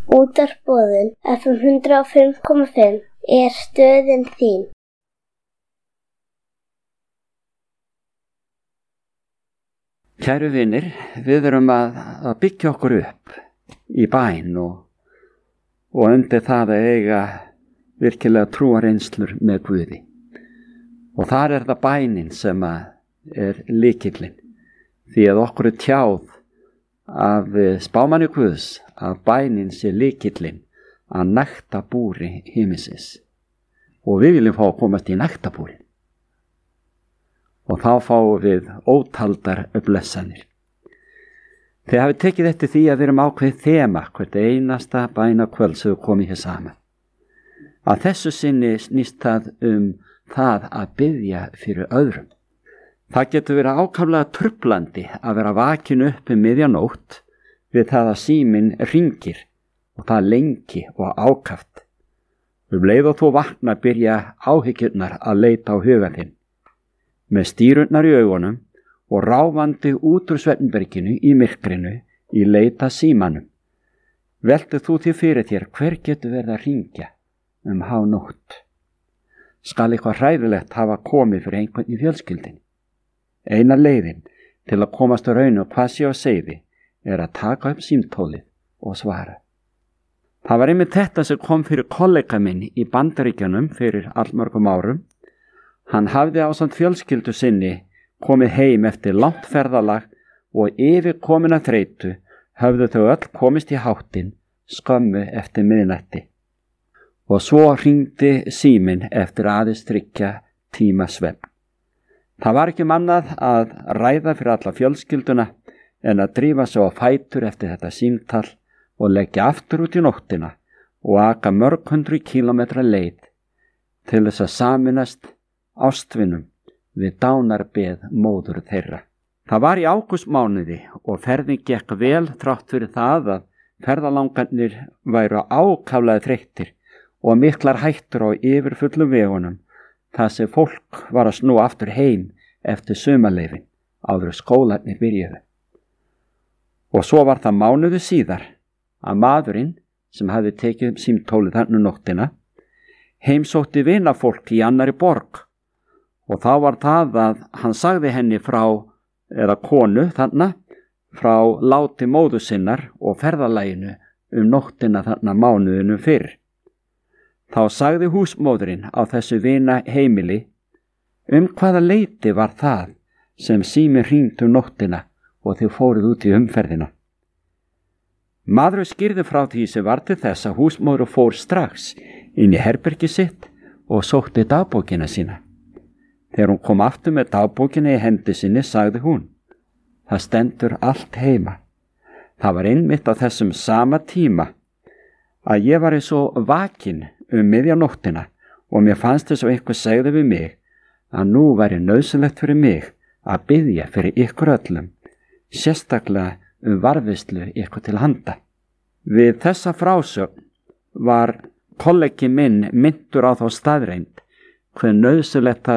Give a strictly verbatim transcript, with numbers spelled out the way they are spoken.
Útvarpsboðun F M hundrað og fimm komma fimm er stöðin þín. Kæru vinir, við erum að, að byggja okkur upp í bæn og, og undir það að eiga virkilega trúarreynslur með Guði. Og þar er það bænin sem er lykillinn, því að okkur er tjáð af spámanni Guðs að bænin sé lykillinn að nægtabúri himinsins. Og við viljum fá að komast í nægtabúrin. Og þá fáum við ótaldar blessanir. Þið hafið tekið eftir því að við erum ákveðið þema hvert einasta bænakvöld sem við komum hér saman. Að þessu sinni snýst það um það að biðja fyrir öðrum. Það getur verið ákaflega truflandi að vera vakin upp um miðjanótt við það að síminn hringir og það lengi og ákaft. Um leið og þú vakna byrja áhyggjurnar að leita á hugan þinn. Með stírurnar í augunum og ráfandi út úr svefnberginu í myrkrinu í leita símanum. Veltu þú því fyrir þér hver getur verið að hringja um hánótt. Skal eitthvað hræðilegt hafa komið fyrir einhvern í fjölskyldinni. Eina leiðin til að komast á raun og hvað sé á seiði er að taka upp símtólið og svara. Það var einmitt þetta sem kom fyrir kollega minn í Bandaríkjunum fyrir allmörgum árum. Hann hafði ásamt fjölskyldu sinni komið heim eftir langt ferðalag og yfir komin að þreytu höfðu þau öll komist í háttinn skömmu eftir miðnætti. Og svo hringdi síminn eftir aðeins þriggja tíma svefn. Það var ekki mannað að ræða fyrir alla fjölskylduna en að drífa sig á fætur eftir þetta símtal og leggja aftur út í nóttina og aka mörg hundru kílómetra leið til þess að sameinast ástvinum við dánarbeð móður þeirra. Það var í ágústmánuði og ferðin gekk vel þrátt fyrir það að ferðalangarnir væru ákaflega þreyttir og miklar hættur á yfirfullum vegunum þar sem fólk var að snúa aftur heim eftir sumarleyfin áður skólarnir byrjuðu. Og svo var það mánuði síðar að maðurinn sem hafði tekið upp símtólið þarna nóttina heimsótti vinafólk í annarri borg. Og þá var það að hann sagði henni frá, eða konu þarna, frá láti móður sinnar og ferðalaginu um nóttina þarna mánuðinu fyrr. Þá sagði húsmóðurinn á þessu vina heimili, um hvaða leyti var það sem síminn hringdi um nóttina og þau fóruð út í umferðina. Maðurinn skýrði frá því sem var til þess að húsmóður fór strax inn í herbergi sitt og sótti dagbókina sína. Þegar hún kom aftur með dagbókina í hendi sinni, sagði hún, það stendur allt heima. Það var einmitt á þessum sama tíma að ég var eins og vakin um miðjanóttina og mér fannst þess að einhver segði við mig að nú væri nauðsynlegt fyrir mig að biðja fyrir ykkur öllum, sérstaklega um varðveislu ykkur til handa. Við þessa frásögn var kollegi minn minntur á þá staðreind hver nauðsynlegt það